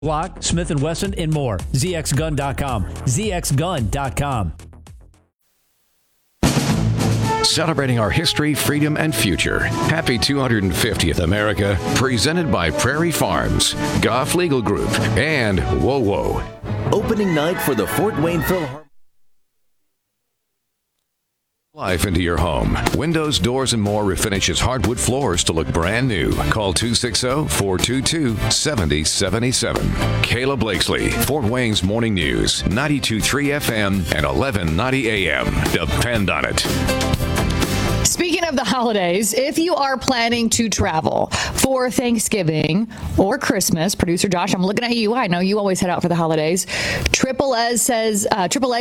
Glock, Smith & Wesson, and more. ZXGun.com. ZXGun.com. Celebrating our history, freedom, and future. Happy 250th America, presented by Prairie Farms, Goff Legal Group, and Whoa Whoa. Opening night for the Fort Wayne Philharmonic. Life into your home. Windows, doors, and more refinishes hardwood floors to look brand new. Call 260-422-7077. Kayla Blakesley, Fort Wayne's Morning News, 92.3 FM and 1190 AM. Depend on it. Speaking of the holidays, if you are planning to travel for Thanksgiving or Christmas, producer Josh, I'm looking at you. I know you always head out for the holidays. AAA says AAA